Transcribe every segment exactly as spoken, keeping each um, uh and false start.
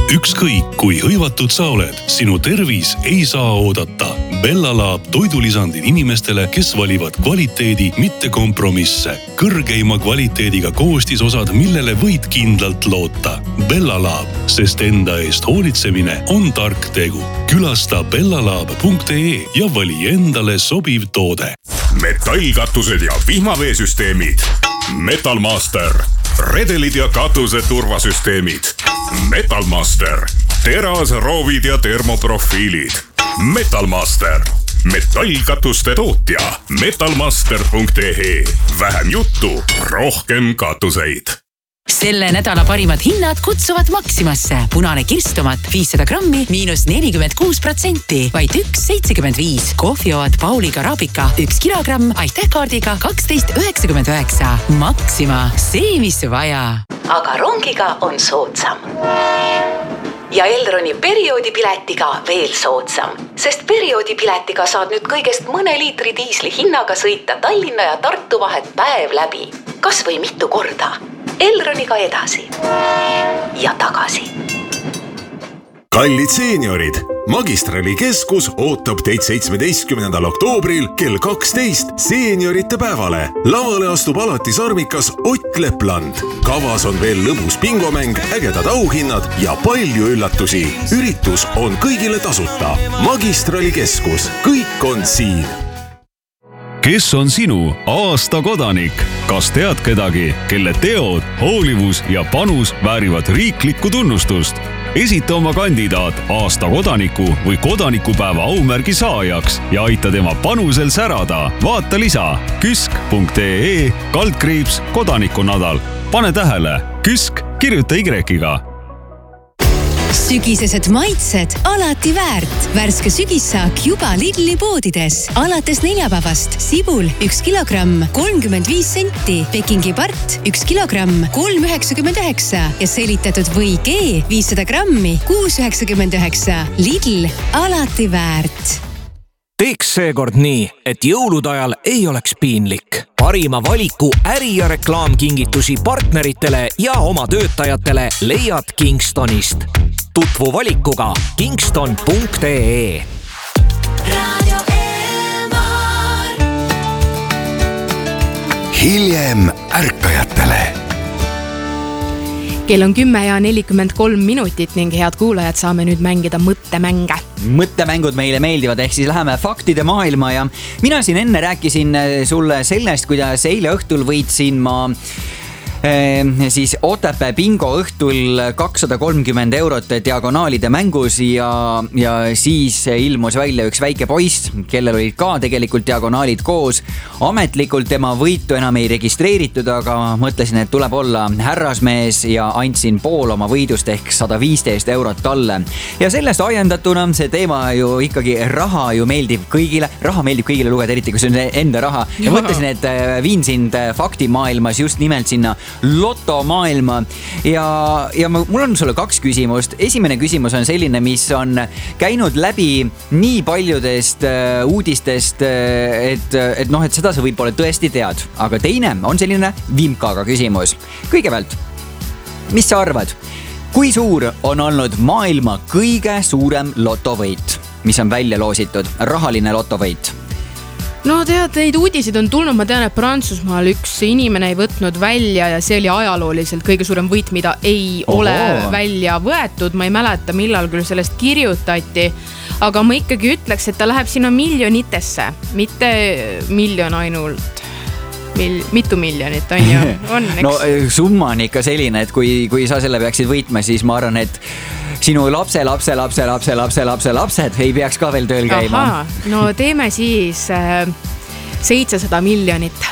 Ükskõik kui hõivatud sa oled, sinu tervis ei saa oodata. Bellalaab toidulisandid inimestele, kes valivad kvaliteedi, mitte kompromisse. Kõrgeima kvaliteediga koostisosad, millele võid kindlalt loota. Bellalaab, sest enda eest hoolitsemine on tark tegu. Külasta bellalaab punkt ee ja vali endale sobiv toode. Metallkatused ja vihmaveesüsteemid. Metalmaster. Redelid ja katuse turvasüsteemid. Metalmaster. Teras, roovid ja termoprofiilid. Metalmaster. Metallkatuste tootja. metalmaster punkt ee. Vähem juttu, rohkem katuseid. Selle nädala parimad hinnad kutsuvad Maximasse. Punane kirstomat viissada grammi miinus nelikümmend kuus protsenti, vaid üks seitsekümmend viis. Kohvioad Pauliga Arabika üks kilogramm aitähkaardiga kaksteist üheksakümmend üheksa. Maxima, see mis vaja. Aga rongiga on soodsam. Ja Elroni perioodipiletiga veel soodsam, sest perioodipiletiga saad nüüd kõigest mõne liitri diisli hinnaga sõita Tallinna ja Tartu vahet päev läbi. Kas või mitu korda. Elroniga edasi ja tagasi. Kallid seeniorid, Magistrali keskus ootab teid seitsmeteistkümnendal oktoobril kell kaksteist seeniorite päevale. Lavale astub alati sarmikas Ott Lepland. Kavas on veel lõbus bingomäng, ägedad auhinnad ja palju üllatusi. Üritus on kõigile tasuta. Magistrali keskus, kõik on siin. Kes on sinu aasta kodanik? Kas tead kedagi, kelle teod, hoolivus ja panus väärivad riiklikku tunnustust? Esita oma kandidaat aasta kodaniku või kodanikupäeva aumärgi saajaks ja aita tema panusel särada. Vaata lisa küsk punkt ee kaldkriips kodanikunadal. Pane tähele, küsk kirjuta Y-ga. Sügisesed maitsed alati väärt. Värske sügissaak juba Lidli poodides. Alates neljapäevast sibul üks kilogramm kolmkümmend viis senti, Pekingi part üks kilogramm kolm üheksakümmend üheksa ja selitatud või G viissada grammi kuus üheksakümmend üheksa. Lidl alati väärt. Teeks seekord nii, et jõulude ajal ei oleks piinlik. Parima valiku äri- ja reklaamkingitusi partneritele ja oma töötajatele leiad Kingstonist. Tutvu valikuga kingston punkt ee. Radio Elmar. Hiljem ärkajatele. Kell on kümme ja nelikümmend kolm minutit ning head kuulajad, saame nüüd mängida mõttemänge. Mõttemängud meile meeldivad, ehk siis läheme faktide maailma ja mina siin enne rääkisin sulle sellest, kuidas eile õhtul võitsin ma siis Otepää bingo õhtul kakssada kolmkümmend eurot diagonaalide mängus ja, ja siis ilmus välja üks väike poiss, kellel olid ka tegelikult diagonaalid koos. Ametlikult tema võitu enam ei registreeritud, aga mõtlesin, et tuleb olla härrasmees ja andsin pool oma võidust ehk sada viisteist eurot talle. Ja sellest ajendatuna see teema ju ikkagi raha ju meeldib kõigile, raha meeldib kõigile lugeda, eriti kui see on enda raha. Ja mõtlesin, et viin sind faktimaailmas just nimelt sinna loto maailma ja, ja mul on sulle kaks küsimust. Esimene küsimus on selline, mis on käinud läbi nii paljudest uh, uudistest, et, et noh, et seda sa võib-olla tõesti tead. Aga teine on selline vimkaga küsimus. Kõigepealt, mis sa arvad? Kui suur on olnud maailma kõige suurem lotovõit, mis on välja loositud, rahaline lotovõit? No tead, neid uudisid on tulnud, ma tean, et Prantsusmaal üks inimene ei võtnud välja ja see oli ajalooliselt kõige suurem võit, mida ei Oho. ole välja võetud. Ma ei mäleta, millal küll sellest kirjutati, aga ma ikkagi ütleks, et ta läheb sinna miljonitesse, mitte miljon ainult. Mil, mitu miljonit on ju, on, eks? No summa on ikka selline, et kui, kui sa selle peaksid võitma, siis ma arvan, et sinu lapse, lapse, lapse, lapse, lapse, lapse, lapsed ei peaks ka veel tööl käima. Aha, no teeme siis äh, seitsesada miljonit.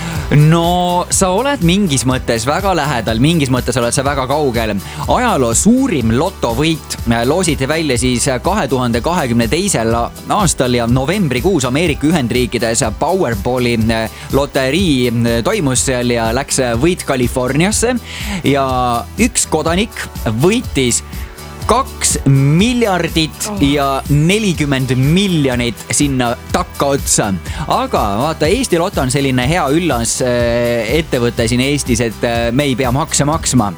No sa oled mingis mõttes väga lähedal, mingis mõttes oled sa väga kaugel. Ajaloo suurim lotovõit loositi välja siis kahe tuhande kahekümne teisel aastal ja novembrikuus Ameerika Ühendriikides Powerballi loterii toimus seal ja läks võit Californiasse ja üks kodanik võitis kaks miljardit ja nelikümmend miljonit sinna takka otsa. Aga vaata, Eesti Lotto on selline hea üllas ettevõte siin Eestis, et me ei pea makse maksma.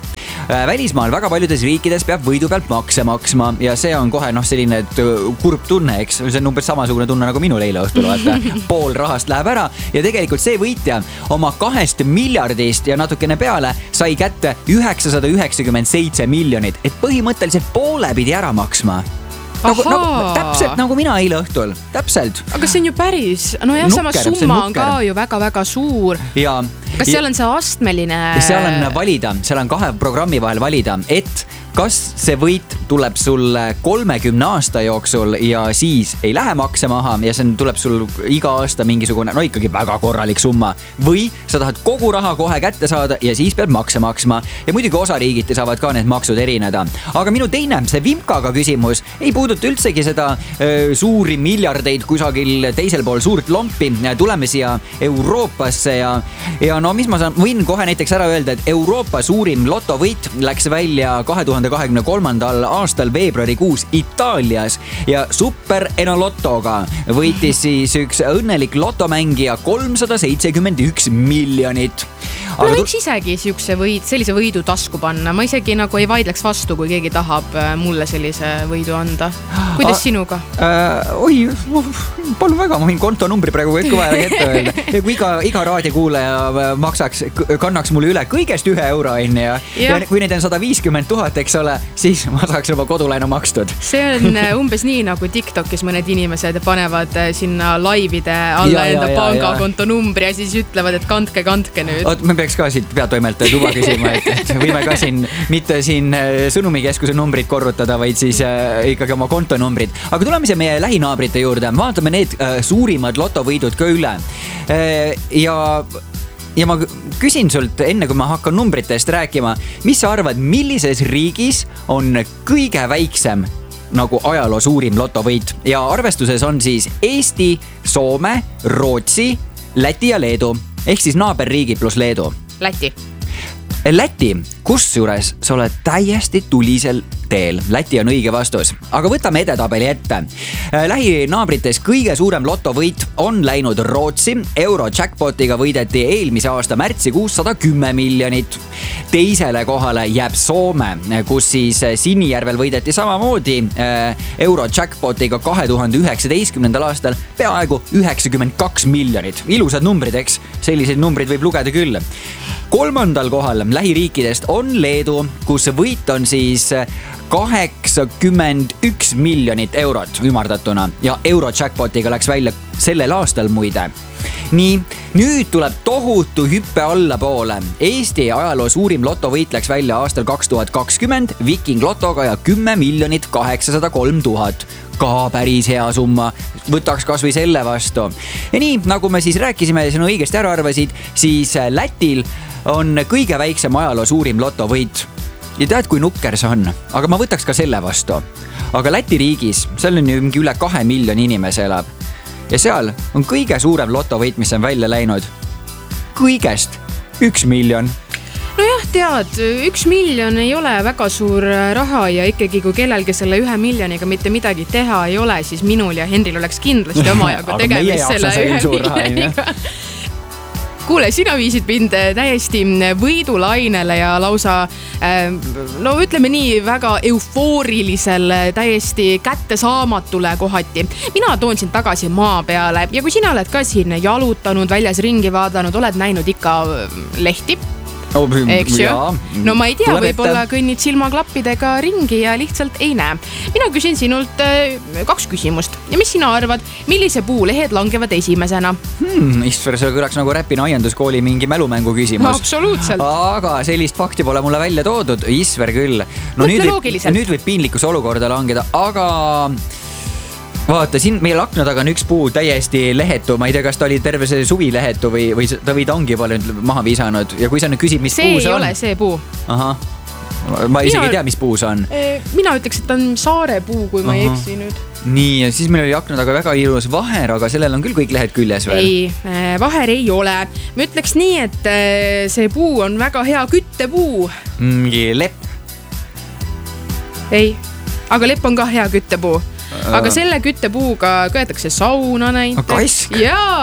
välismaal väga paljudes riikides peab võidu pealt makse maksma ja see on kohe noh, selline kurb tunne, eks. See on umbes samasugune tunne nagu minul eile õhtul, vaata. Pool rahast läheb ära ja tegelikult see võitja oma kahest miljardist ja natukene peale sai kätte üheksasada üheksakümmend seitse miljonit, et põhimõtteliselt poole pidi ära maksma. Nagu, nagu, täpselt nagu mina eile õhtul, täpselt. Aga see on ju päris, no jah, sama summa on ka ju väga-väga suur. Ja, kas seal on see astmeline? Seal on valida, seal on kahe programmi vahel valida, et kas see võit tuleb sul kolmekümne aasta jooksul ja siis ei lähe makse maha ja see tuleb sul iga aasta mingisugune, no ikkagi väga korralik summa. Või sa tahad kogu raha kohe kätte saada ja siis pead makse maksma. Ja muidugi osariigiti saavad ka need maksud erineda. Aga minu teine, see Vimkaga küsimus ei puuduta üldsegi seda öö, suuri miljardeid kusagil teisel pool suurt lompi. Tuleme siia Euroopasse ja, ja no mis ma saan, võin kohe näiteks ära öelda, et Euroopa suurim lotovõit läks välja kahe tuhande kahekümne kolmandal aastal veebruarikuus Itaalias ja Super Enolottoga võitis siis üks õnnelik lotomängija kolmsada seitsekümmend üks miljonit. Ma võiks isegi siukse võid, sellise võidu tasku panna. Ma isegi nagu ei vaidleks vastu, kui keegi tahab mulle sellise võidu anda. Kuidas A, sinuga? Äh, oi, palun väga, ma võin kontonumbri praegu kõva ajaga ette öelda. Ja kui iga, iga raadiokuulaja maksaks, kannaks mulle üle kõigest ühe euro enne ja, ja. ja kui neid on sada viiskümmend tuhat, eks ole, siis ma saaks juba kodulainu makstud. See on umbes nii, nagu TikTokis mõned inimesed panevad sinna laivide alla ja, enda ja, pangakontonumbri ja. ja siis ütlevad, et kandke, kandke nüüd. Oot, me peaks ka siit peatoimelt luba küsima, et, et võime ka siin mitte siin sõnumikeskuse numbrid korrutada, vaid siis äh, ikkagi oma kontonumbrid. Aga tuleme siia meie lähinaabrite juurde. Vaatame need äh, suurimad lotovõidud ka üle. Äh, ja Ja ma küsin sult enne, kui ma hakkan numbritest rääkima, mis sa arvad, millises riigis on kõige väiksem nagu ajaloo suurim lotovõit? Ja arvestuses on siis Eesti, Soome, Rootsi, Läti ja Leedu. Ehk siis naaberriigid plus Leedu. Läti. Läti, kusjuures sa oled täiesti tulisel teel. Läti on õige vastus. Aga võtame edetabeli ette. Lähinaabrites kõige suurem lotovõit on läinud Rootsi. Euro jackpotiga võideti eelmise aasta märtsikuus sada kümme miljonit. Teisele kohale jääb Soome, kus siis Sinijärvel võideti samamoodi Euro jackpotiga kahe tuhande üheksateistkümnendal aastal peaaegu üheksakümmend kaks miljonit. Ilusad numbrid, eks? Selliseid numbrid võib lugeda küll. Kolmandal kohal lähiriikidest on Leedu, kus võit on siis kaheksakümmend üks miljonit eurot ümardatuna ja Euro jackpotiga läks välja sellel aastal muide. Nii, nüüd tuleb tohutu hüppe alla poole. Eesti ajaloo suurim lotovõit läks välja aastal kaks tuhat kakskümmend Viking lotoga ja kümme miljonit kaheksasada kolm tuhat. Ka päris hea summa, võtaks kas või selle vastu. Ja nii, nagu me siis rääkisime ja sinu õigesti ära arvasid, siis Lätil on kõige väiksem ajaloo suurim lotovõit. Ja tead, kui nukker see on, aga ma võtaks ka selle vastu. Aga Läti riigis, seal on ju mingi üle kahe miljoni inimese elab. Ja seal on kõige suurem lotovõit, mis on välja läinud. Kõigest üks miljon. No jah, tead, üks miljon ei ole väga suur raha ja ikkagi kui kellelgi selle ühe miljoniga mitte midagi teha ei ole, siis minul ja Henril oleks kindlasti oma ajaga tegemist selle ühe miljoniga. Kuule, sina viisid mind täiesti võidulainele ja lausa, no ütleme nii, väga eufoorilisel, täiesti kättesaamatule kohati. Mina toon sind tagasi maa peale ja kui sina oled ka siin jalutanud, väljas ringi vaadanud, oled näinud ikka lehti, oh, eks ju? Ja, no ma ei tea, võib-olla kõnnid silmaklappidega ringi ja lihtsalt ei näe. Mina küsin sinult kaks küsimust. Ja mis sina arvad, millise puu lehed langevad esimesena? Hmm, Istver, see kõlaks nagu Räpina aianduskooli mingi mälumängu küsimus. No, absoluutselt. Aga sellist fakti pole mulle välja toodud. Isver küll. No, nüüd võib, nüüd võib piinlikus olukorda langeda, aga... Vaata, siin meil akna taga on üks puu täiesti lehetu. Ma ei tea, kas ta oli terve see suvi lehetu või, või ta või ta ongi palju maha visanud. Ja kui sa nüüd küsid, mis see puu see on? See ei ole see puu. Aha. Ma isegi mina, ei tea, mis puu see on. Mina ütleks, et ta on saare puu, kui ma Aha. ei eksi nüüd. Nii, ja siis meil oli akna taga väga ilus vaher, aga sellel on küll kõik lehed küljes veel. Ei, vaher ei ole. Ma ütleks nii, et see puu on väga hea küttepuu. Mingi lepp. Ei, aga lepp on ka hea küttepuu. Aga selle küttepuuga köetakse sauna näiteks. Kask? Jaa,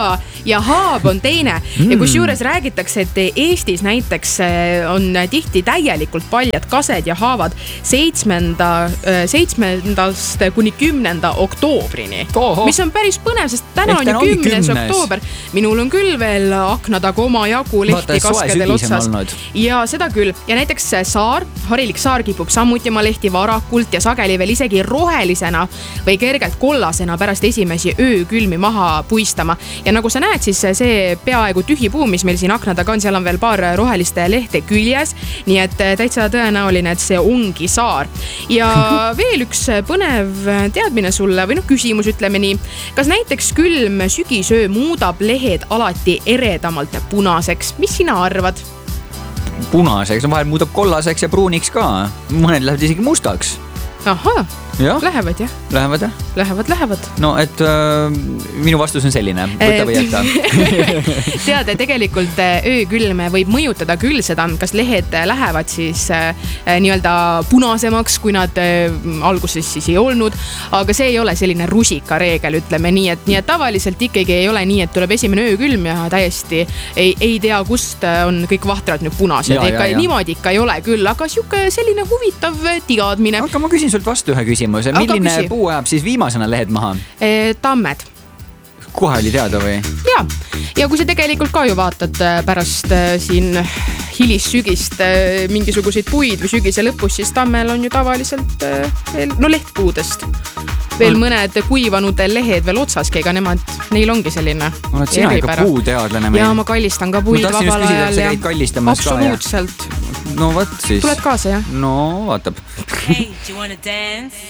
ja haab on teine mm. ja kus juures räägitakse, et Eestis näiteks on tihti täielikult paljad kased ja haavad seitsmenda, seitsmendast kuni kümnenda oktoobrini. Oho. Mis on päris põnev, sest täna Ehk on ju kümnes oktoober. Minul on küll veel akna taga oma jagu lehti kaskedel otsas. Ja seda küll. Ja näiteks saar, harilik saar kipub samuti oma lehti varakult ja sageli veel isegi rohelisena või kergelt kollasena pärast esimesi öökülmi maha puistama. Ja nagu sa näed, siis see peaaegu tühi puu, mis meil siin akna taga on, seal on veel paar roheliste lehte küljes. Nii et täitsa tõenäoline, et see ongi saar. Ja veel üks põnev teadmine sulle või noh, küsimus ütleme nii. Kas näiteks külm sügisöö muudab lehed alati eredamalt ja punaseks? Mis sina arvad? Punaseks, no vahel muudab kollaseks ja pruuniks ka. Mõned lähevad isegi mustaks. Aha, ja? Lähevad jah. Lähevad jah? Lähevad, lähevad. No, et äh, minu vastus on selline. Võta või jätta. Tead, tegelikult öökülm võib mõjutada küll seda, kas lehed lähevad siis äh, nii-öelda punasemaks, kui nad äh, alguses siis ei olnud. Aga see ei ole selline rusika reegel, ütleme nii, et, nii et tavaliselt ikkagi ei ole nii, et tuleb esimene öökülm ja täiesti ei, ei tea, kust on kõik vahtrad nüüd punased. Ja, Eka, ja, ja. Niimoodi ikka ei ole küll, aga siuke selline huvitav teadmine. Aga ma küsin sult vastu ühe küsimuse. Milline puu ajab siis viimasena lehed maha? E, tammed. Kohe oli teada või? Ja, ja kui sa tegelikult ka ju vaatad pärast siin hilissügist mingisuguseid puid või sügise lõpus, siis tammel on ju tavaliselt veel, no lehtpuudest. Veel mõned kuivanud lehed veel otsaski, ega nemad, neil ongi selline oled sina ikka puuteadlane meil. Ja ma kallistan ka puid vabal ajal. Ja absoluutselt. No võt siis. Tuled kaasa, jah? No, vaatab. Hey, do you wanna dance?